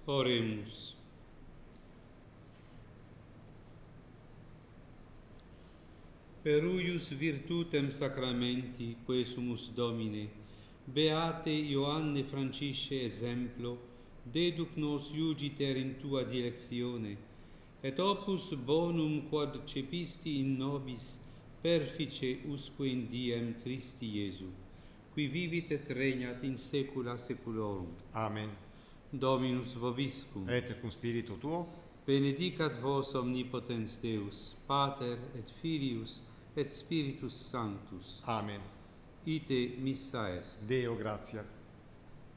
Oremus. Per uius virtutem sacramenti quesumus Domine, beate Ioanne Francisce exemplo, deduc nos iugiter in tua directione, et opus bonum quod cepisti in nobis perfice usque in diem Christi Iesu, qui vivit et regnat in saecula saeculorum. Amen. Dominus vobiscum. Et cum spiritu tuo, Benedicat vos omnipotens Deus, Pater et Filius et Spiritus Sanctus. Amen. Ite missa est. Deo gratia.